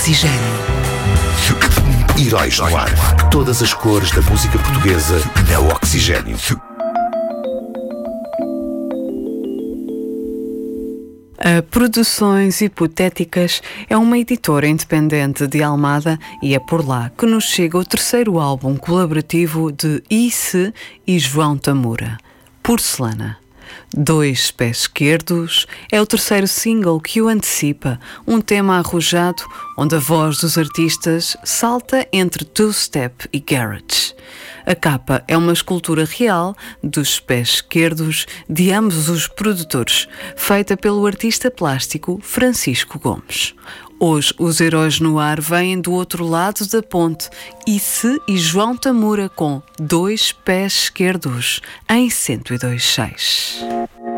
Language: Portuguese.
Oxigênio. Heróis no ar. Todas as cores da música portuguesa na Oxigênio. A Produções Hipotéticas é uma editora independente de Almada e é por lá que nos chega o terceiro álbum colaborativo de Isse e João Tamura, Porcelana. Dois Pés Esquerdos é o terceiro single que o antecipa, um tema arrojado onde a voz dos artistas salta entre two-step e garage. A capa é uma escultura real dos pés esquerdos de ambos os produtores, feita pelo artista plástico Francisco Gomes. Hoje, os Heróis no Ar vêm do outro lado da ponte, Isse e João Tamura com Dois Pés Esquerdos, em 102.6.